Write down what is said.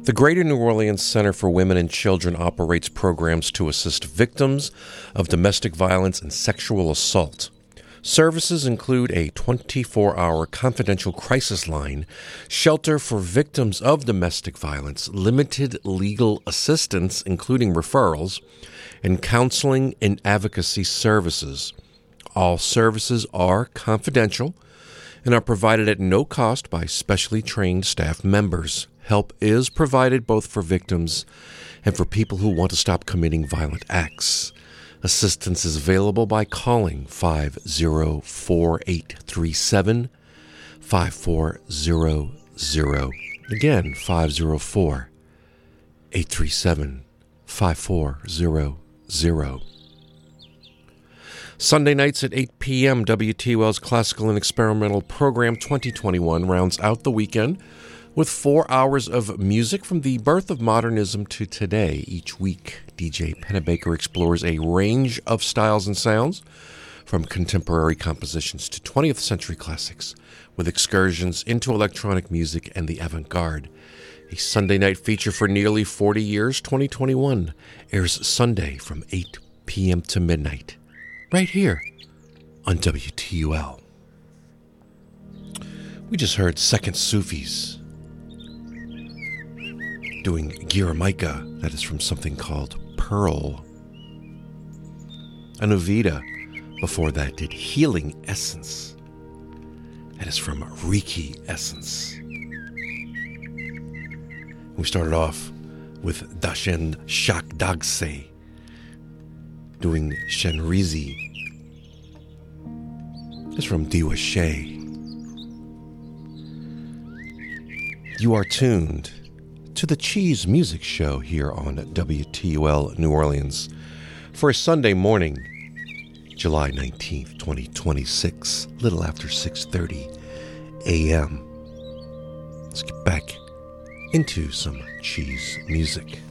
The Greater New Orleans Center for Women and Children operates programs to assist victims of domestic violence and sexual assault. Services include a 24-hour confidential crisis line, shelter for victims of domestic violence, limited legal assistance, including referrals, and counseling and advocacy services. All services are confidential and are provided at no cost by specially trained staff members. Help is provided both for victims and for people who want to stop committing violent acts. Assistance is available by calling 504-837-5400. Again, 504-837-5400. Sunday nights at 8 p.m., WTOL's Classical and Experimental Program 2021 rounds out the weekend with 4 hours of music from the birth of modernism to today. Each week, DJ Pennebaker explores a range of styles and sounds, from contemporary compositions to 20th century classics, with excursions into electronic music and the avant-garde. A Sunday night feature for nearly 40 years, 2021, airs Sunday from 8 p.m. to midnight, right here on WTUL. We just heard Second Sufis doing Giramaica, that is from something called Pearl. Anuvita, before that, did Healing Essence, that is from Riki Essence. We started off with Dashen Shakdagse doing Shenrizi. It's from Diwa Shea. You are tuned to the Cheese Music Show here on WTUL New Orleans for a Sunday morning, July 19th, 2026, a little after 6:30 a.m. Let's get back into some cheese music.